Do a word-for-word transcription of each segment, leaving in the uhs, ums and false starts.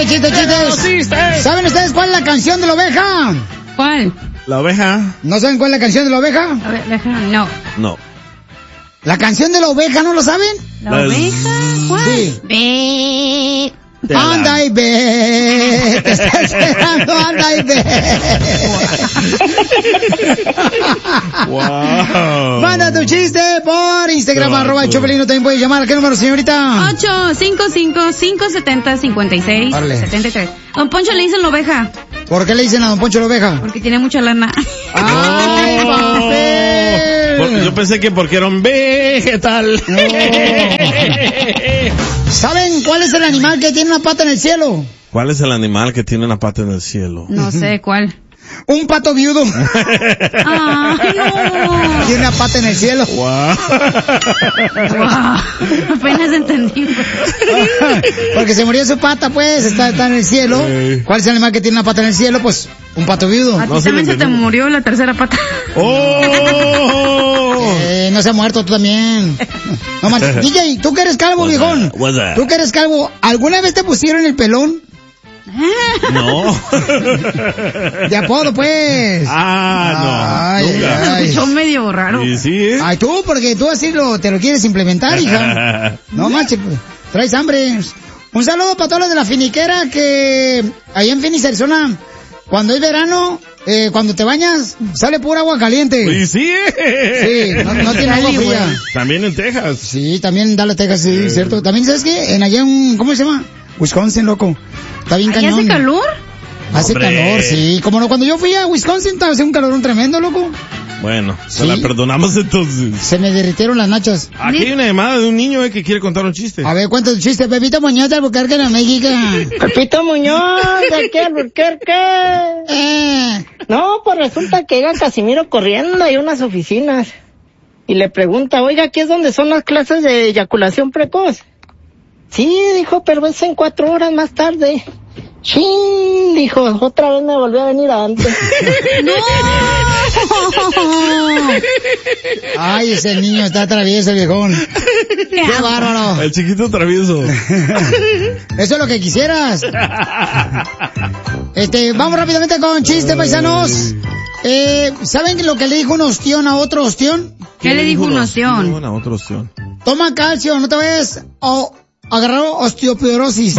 Chistes, chistes, chistes. chistes. ¿Saben ustedes cuál es la canción de la oveja? ¿Cuál? La oveja. ¿No saben cuál es la canción de la oveja? La oveja, no. No. ¿La canción de la oveja no lo saben? ¿La Las- oveja? ¿Cuál? Sí. Ve. Te la- Anda y ve, te está esperando, anda y ve. Wow. Manda tu chiste por Instagram, Qué arroba el bárbaro. Chopelino. También puedes llamar. ¿A qué número, señorita? ocho cinco cinco, cinco siete cero, cinco seis Órale. siete tres. Don Poncho le dicen la oveja ¿Por qué le dicen a Don Poncho la oveja? porque tiene mucha lana. ¡Ay, papel! Por- Yo pensé que porque era un vegetal. ¿Saben cuál es el animal que tiene una pata en el cielo? ¿Cuál es el animal que tiene una pata en el cielo? No sé cuál. Un pato viudo. Ay, no. Tiene una pata en el cielo. Wow. Wow. Apenas entendí. Porque se murió su pata, pues, está, está en el cielo. Ey. ¿Cuál es el animal que tiene una pata en el cielo? Pues, un pato viudo. A ti No se también le se te entendió. murió la tercera pata. ¡Oh! Eh, no se ha muerto, tú también. No manches. D J, tú que eres calvo, What's viejón. that? What's that? Tú que eres calvo, ¿alguna vez te pusieron el pelón? No. De apodo, pues. Ah, no. Ay, Nunca. ay. Escuchó medio raro. Y sí, ¿eh? Ay, tú, porque tú así lo, te lo quieres implementar, hija. No manches, pues, traes hambre. Un saludo para todos los de la finiquera que allá en Phoenix, Arizona, cuando es verano, eh, cuando te bañas, sale pura agua caliente. Y sí, ¿eh? Sí, no, no tiene agua fría. También en Texas. Sí, también Dallas, Texas, sí, cierto. También, ¿sabes qué? En allá en, ¿cómo se llama? Wisconsin, loco. Está bien ¿Ahí cañón. hace calor? Hace Hombre. calor, sí. Como no, cuando yo fui a Wisconsin, estaba haciendo un calorón tremendo, loco. Bueno, se Sí. la perdonamos entonces. Se me derritieron las nachas. Aquí hay una llamada de un niño eh, que quiere contar un chiste. A ver, cuenta tu chiste. Pepito Muñoz de Albuquerque, en México. Pepito Muñoz, de aquí al Albuquerque. Eh, No, pues resulta que llega Casimiro corriendo ahí a unas oficinas y le pregunta, oiga, ¿aquí es donde son las clases de eyaculación precoz? Sí, dijo, pero es en cuatro horas más tarde. Chin, dijo, otra vez me volvió a venir antes. Ay, ese niño está travieso, viejón. ¡Qué bárbaro! El chiquito travieso. Eso es lo que quisieras. Este, vamos rápidamente con chiste, paisanos. Eh, ¿saben lo que le dijo un ostión a otro ostión? ¿Qué le dijo un ostión? Una otra opción. Toma calcio, no te vayas o agarrar osteoporosis.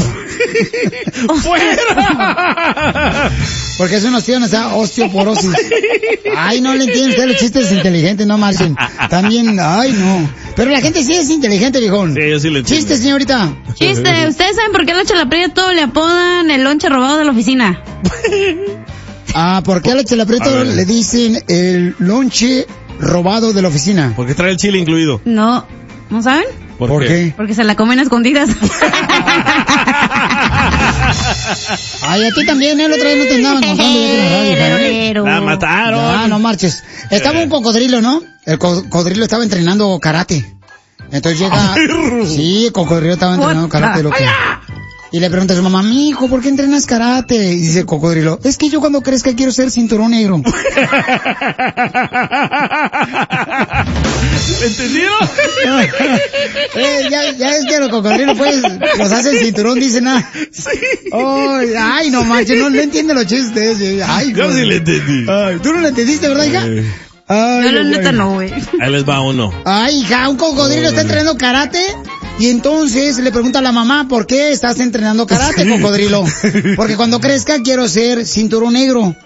¡Fuera! Porque es un ostión, o sea, osteoporosis. Ay, no le entienden ustedes los chistes inteligentes, no marchen. También, ay, no. Pero la gente sí es inteligente, viejón. Sí, yo sí le entiendo. Chiste, señorita. Chiste, ¿ustedes saben por qué a la Chela Prieto le apodan el lonche robado de la oficina? Ah, ¿por qué a la Chela A Prieto ver. le dicen el lonche robado de la oficina? Porque trae el chile incluido. No, ¿no saben? ¿Por, qué? Porque se la comen a escondidas. Ay, a ti también, el otro día no te andaban contando ya con la radio, hija, Lero, ¿eh? lero. La mataron. Ah, no marches. Estaba un cocodrilo, ¿no? El co- cocodrilo estaba entrenando karate. Entonces llega... Sí, el cocodrilo estaba entrenando What karate, the- loco. Y le pregunta a su mamá, mi hijo, ¿por qué entrenas karate? Y dice el cocodrilo, es que yo cuando crezca quiero ser cinturón negro. ¿Le entendieron? eh, ya, ya es que los cocodrilos, pues, los hacen cinturón, dicen nada. Oh, ay, no manches, no, no entiende los chistes. eh. Ay, Yo güey. sí le entendí. Ay, ¿tú no lo entendiste, verdad, hija? Eh, Ay, Yo la güey. neta no, güey. Ahí les va uno. Ay, hija, un cocodrilo está entrenando karate y entonces le pregunta a la mamá, ¿por qué estás entrenando karate, cocodrilo? Porque cuando crezca quiero ser cinturón negro.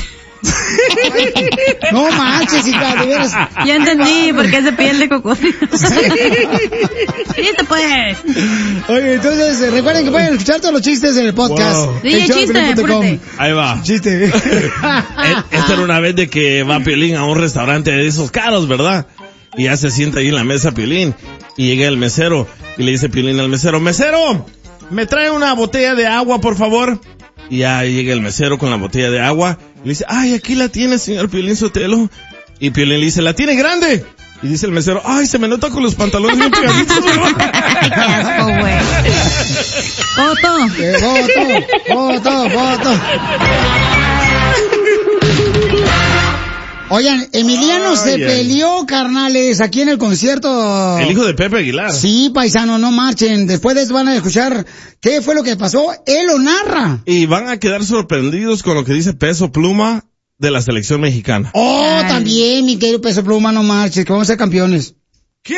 No manches, hija, de veras. Ya entendí por qué es de piel de cocodrilo. Chiste, pues. Oye, entonces, eh, recuerden que pueden escuchar todos los chistes en el podcast. Wow. Sí, en chiste, showpiolín punto com. apúrate. Ahí va. Chiste. Eh, Esta era una vez de que va Piolín a un restaurante de esos caros, ¿verdad? Y ya se sienta ahí en la mesa Piolín. Y llega el mesero. Y le dice Piolín al mesero, ¡mesero! ¿Me trae una botella de agua, por favor? Y ya llega el mesero con la botella de agua. Y le dice, ¡ay, aquí la tiene, señor Piolín Sotelo! Y Piolín le dice, ¡la tiene grande! Y dice el mesero, ¡ay, se me nota con los pantalones bien pegaditos! Qué asco, güey. Foto. Eh, Foto, foto, foto. Oigan, Emiliano Ay, se ay. peleó, carnales, aquí en el concierto. El hijo de Pepe Aguilar. Sí, paisano, no marchen. Después de eso van a escuchar qué fue lo que pasó. Él lo narra. Y van a quedar sorprendidos con lo que dice Peso Pluma de la selección mexicana. Oh, Ay. también, mi querido Peso Pluma, no marches, que vamos a ser campeones. ¿Qué?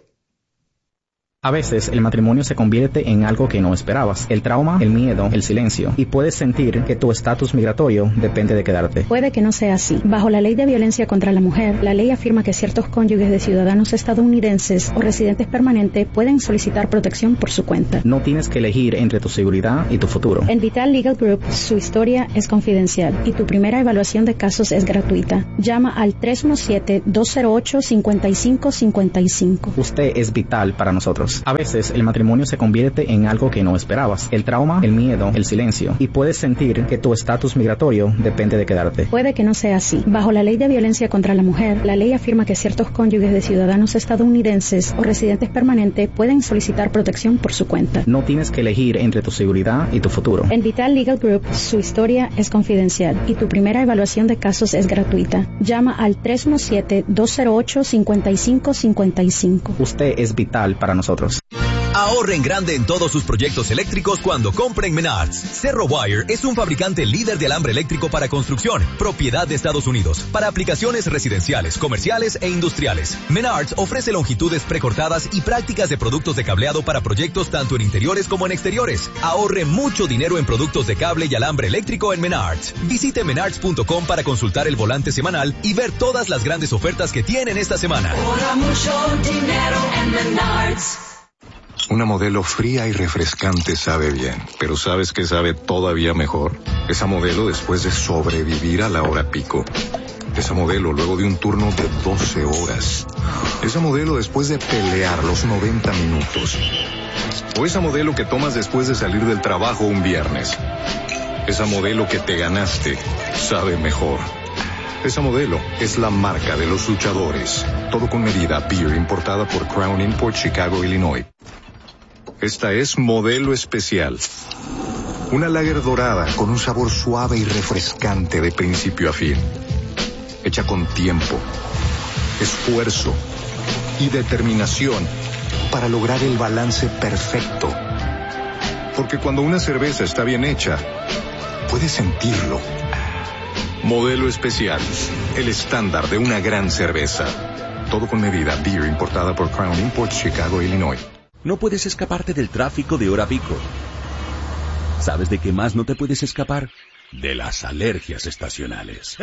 A veces el matrimonio se convierte en algo que no esperabas. El trauma, el miedo, el silencio. Y puedes sentir que tu estatus migratorio depende de quedarte. Puede que no sea así. Bajo la ley de violencia contra la mujer, la ley afirma que ciertos cónyuges de ciudadanos estadounidenses o residentes permanentes pueden solicitar protección por su cuenta. No tienes que elegir entre tu seguridad y tu futuro. En Vital Legal Group, su historia es confidencial y tu primera evaluación de casos es gratuita. Llama al tres uno siete, dos cero ocho, cinco cinco cinco cinco. Usted es vital para nosotros. A veces el matrimonio se convierte en algo que no esperabas. El trauma, el miedo, el silencio. Y puedes sentir que tu estatus migratorio depende de quedarte. Puede que no sea así. Bajo la ley de violencia contra la mujer, la ley afirma que ciertos cónyuges de ciudadanos estadounidenses o residentes permanentes pueden solicitar protección por su cuenta. No tienes que elegir entre tu seguridad y tu futuro. En Vital Legal Group, su historia es confidencial y tu primera evaluación de casos es gratuita. Llama al tres uno siete, dos cero ocho, cinco cinco cinco cinco. Usted es vital para nosotros. Ahorren grande en todos sus proyectos eléctricos cuando compren Menards. Cerro Wire es un fabricante líder de alambre eléctrico para construcción, propiedad de Estados Unidos, para aplicaciones residenciales, comerciales e industriales. Menards ofrece longitudes precortadas y prácticas de productos de cableado para proyectos tanto en interiores como en exteriores. Ahorre mucho dinero en productos de cable y alambre eléctrico en Menards. Visite menards punto com para consultar el volante semanal y ver todas las grandes ofertas que tienen esta semana. Ahorra mucho dinero en Menards. Una modelo fría y refrescante sabe bien, pero ¿sabes qué sabe todavía mejor? Esa modelo después de sobrevivir a la hora pico. Esa modelo luego de un turno de doce horas. Esa modelo después de pelear los noventa minutos. O esa modelo que tomas después de salir del trabajo un viernes. Esa modelo que te ganaste sabe mejor. Esa modelo es la marca de los luchadores. Todo con medida, beer importada por Crown Import, Chicago, Illinois. Esta es Modelo Especial. Una lager dorada con un sabor suave y refrescante de principio a fin. Hecha con tiempo, esfuerzo y determinación para lograr el balance perfecto. Porque cuando una cerveza está bien hecha, puedes sentirlo. Modelo Especial, el estándar de una gran cerveza. Todo con medida, beer importada por Crown Import, Chicago, Illinois. No puedes escaparte del tráfico de hora pico. ¿Sabes de qué más no te puedes escapar? De las alergias estacionales.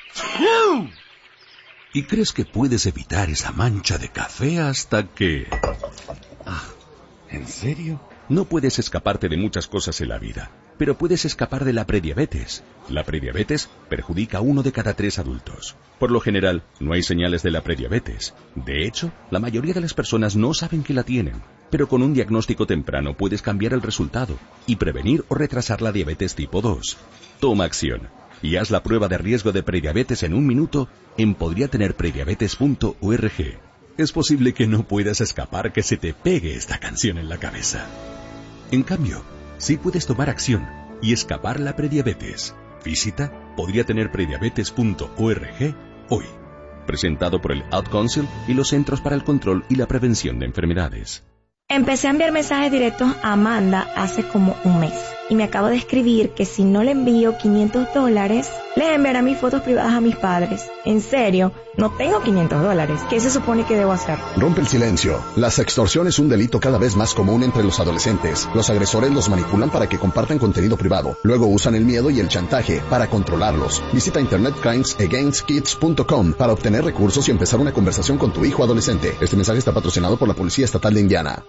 Y crees que puedes evitar esa mancha de café hasta que... Ah, ¿en serio? No puedes escaparte de muchas cosas en la vida, pero puedes escapar de la prediabetes. La prediabetes perjudica a uno de cada tres adultos. Por lo general, no hay señales de la prediabetes. De hecho, la mayoría de las personas no saben que la tienen. Pero con un diagnóstico temprano puedes cambiar el resultado y prevenir o retrasar la diabetes tipo dos. Toma acción y haz la prueba de riesgo de prediabetes en un minuto en podría tener prediabetes punto org. Es posible que no puedas escapar que se te pegue esta canción en la cabeza. En cambio, sí puedes tomar acción y escapar la prediabetes. Visita podría tener prediabetes punto org hoy. Presentado por el Ad Council y los Centros para el Control y la Prevención de Enfermedades. Empecé a enviar mensajes directos a Amanda hace como un mes y me acabo de escribir que si no le envío quinientos dólares, le enviará mis fotos privadas a mis padres. En serio, no tengo quinientos dólares. ¿Qué se supone que debo hacer? Rompe el silencio. La sextorsión es un delito cada vez más común entre los adolescentes. Los agresores los manipulan para que compartan contenido privado. Luego usan el miedo y el chantaje para controlarlos. Visita internet crimes against kids punto com para obtener recursos y empezar una conversación con tu hijo adolescente. Este mensaje está patrocinado por la Policía Estatal de Indiana.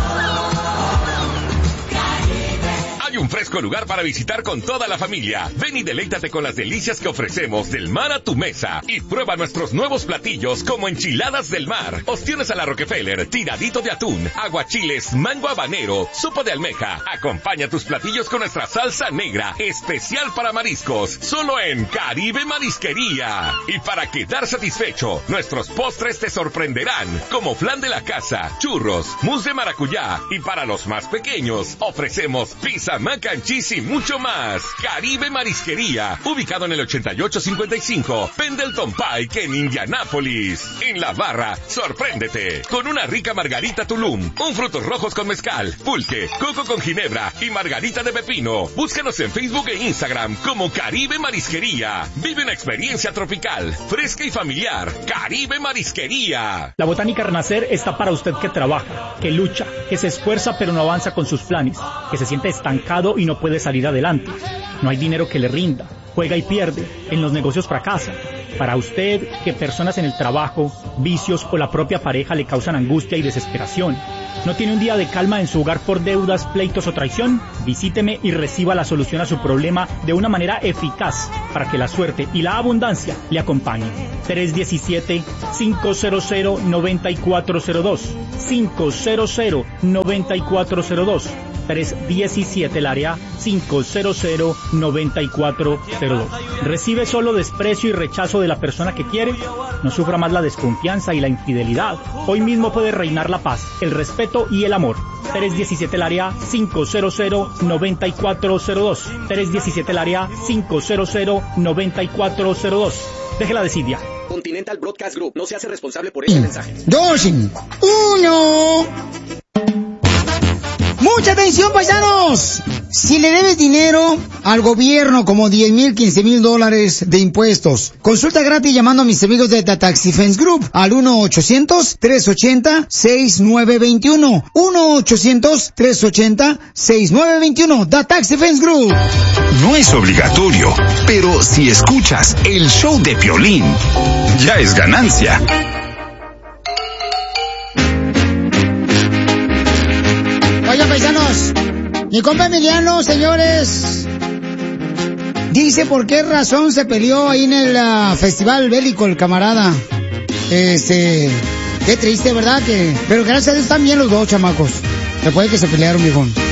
Hay un fresco lugar para visitar con toda la familia. Ven y deleítate con las delicias que ofrecemos del mar a tu mesa. Y prueba nuestros nuevos platillos como enchiladas del mar, ostiones a la Rockefeller, tiradito de atún, aguachiles, mango habanero, sopa de almeja. Acompaña tus platillos con nuestra salsa negra, especial para mariscos, solo en Caribe Marisquería. Y para quedar satisfecho, nuestros postres te sorprenderán, como flan de la casa, churros, mousse de maracuyá. Y para los más pequeños, ofrecemos pizza mac and cheese y mucho más. Caribe Marisquería, ubicado en el ochenta y ocho cincuenta y cinco Pendleton Pike en Indianápolis. En La Barra, sorpréndete con una rica margarita Tulum, un frutos rojos con mezcal, pulque, coco con ginebra y margarita de pepino. Búscanos en Facebook e Instagram como Caribe Marisquería. Vive una experiencia tropical, fresca y familiar. Caribe Marisquería. La Botánica Renacer está para usted que trabaja, que lucha, que se esfuerza pero no avanza con sus planes, que se siente estancado y no puede salir adelante. No hay dinero que le rinda, juega y pierde, en los negocios fracasa. Para usted, que personas en el trabajo, vicios o la propia pareja le causan angustia y desesperación. ¿No tiene un día de calma en su hogar por deudas, pleitos o traición? Visíteme y reciba la solución a su problema de una manera eficaz para que la suerte y la abundancia le acompañen. tres uno siete, cinco cero cero, nueve cuatro cero dos cinco cero cero, nueve cuatro cero dos tres diecisiete el área cinco cero cero, nueve cuatro cero dos. ¿Recibe solo desprecio y rechazo de la persona que quiere? No sufra más la desconfianza y la infidelidad. Hoy mismo puede reinar la paz, el respeto y el amor. tres diecisiete el área cinco cero cero, nueve cuatro cero dos tres diecisiete el área cinco cero cero, nueve cuatro cero dos. Deje la desidia. Continental Broadcast Group no se hace responsable por este mensaje. Dos, uno. ¡Mucha atención, paisanos! Si le debes dinero al gobierno, como diez mil, quince mil dólares de impuestos, consulta gratis llamando a mis amigos de The Tax Defense Group al uno ochocientos, tres ochenta, sesenta y nueve veintiuno. uno ochocientos, tres ochenta, sesenta y nueve veintiuno. The Tax Defense Group. No es obligatorio, pero si escuchas el show de Piolín, ya es ganancia. Oigan, paisanos, mi compa Emiliano, señores, dice por qué razón se peleó ahí en el uh, festival bélico el camarada. Este, qué triste, ¿verdad? Que, pero gracias a Dios están bien los dos chamacos. Después de que se pelearon, viejón.